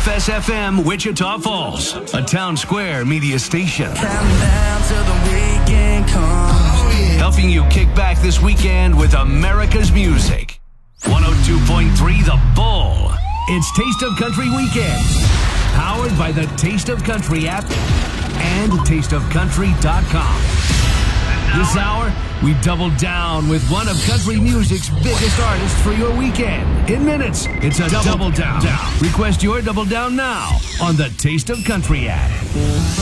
KFSFM Wichita Falls, a Town Square media station. Counting down till the weekend comes. Helping you kick back this weekend with America's music. 102.3 The Bull. It's Taste of Country Weekend. Powered by the Taste of Country app and tasteofcountry.com. This hour, we double down with one of country music's biggest artists for your weekend. In minutes, it's a double down. Request your double down now on the Taste of Country app.